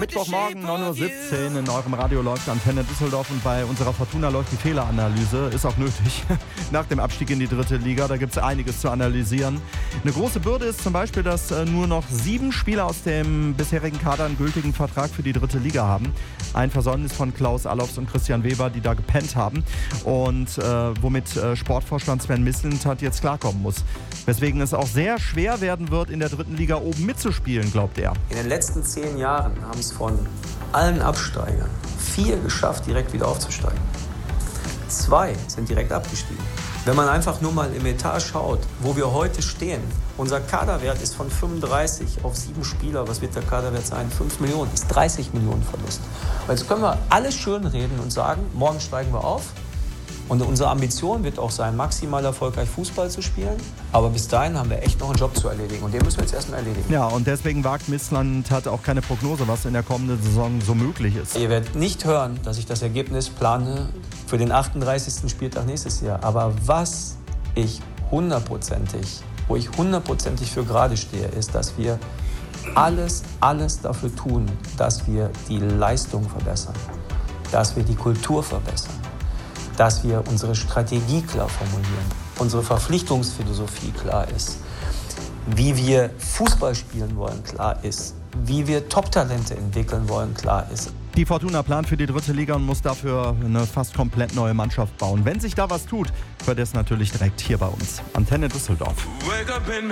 Mittwochmorgen, 9:17 Uhr in eurem Radio läuft Antenne Düsseldorf und bei unserer Fortuna läuft die Fehleranalyse. Ist auch nötig. Nach dem Abstieg in die 3. Liga, da gibt es einiges zu analysieren. Eine große Bürde ist zum Beispiel, dass nur noch 7 Spieler aus dem bisherigen Kader einen gültigen Vertrag für die 3. Liga haben. Ein Versäumnis von Klaus Allofs und Christian Weber, die da gepennt haben und womit Sportvorstand Sven Mislintat jetzt klarkommen muss. Weswegen es auch sehr schwer werden wird, in der 3. Liga oben mitzuspielen, glaubt er. In den letzten 10 Jahren haben es von allen Absteigern 4 geschafft, direkt wieder aufzusteigen. 2 sind direkt abgestiegen. Wenn man einfach nur mal im Etat schaut, wo wir heute stehen, unser Kaderwert ist von 35 auf 7 Spieler. Was wird der Kaderwert sein? 5 Millionen. Das ist 30 Millionen Verlust. Und jetzt können wir alles schön reden und sagen, morgen steigen wir auf. Und unsere Ambition wird auch sein, maximal erfolgreich Fußball zu spielen. Aber bis dahin haben wir echt noch einen Job zu erledigen. Und den müssen wir jetzt erstmal erledigen. Ja, und deswegen wagt Mislintat auch keine Prognose, was in der kommenden Saison so möglich ist. Ihr werdet nicht hören, dass ich das Ergebnis plane für den 38. Spieltag nächstes Jahr. Aber was ich hundertprozentig für gerade stehe, ist, dass wir alles dafür tun, dass wir die Leistung verbessern, dass wir die Kultur verbessern, dass wir unsere Strategie klar formulieren, unsere Verpflichtungsphilosophie klar ist, wie wir Fußball spielen wollen klar ist, wie wir Top-Talente entwickeln wollen klar ist. Die Fortuna plant für die 3. Liga und muss dafür eine fast komplett neue Mannschaft bauen. Wenn sich da was tut, hört ihr es natürlich direkt hier bei uns. Antenne Düsseldorf.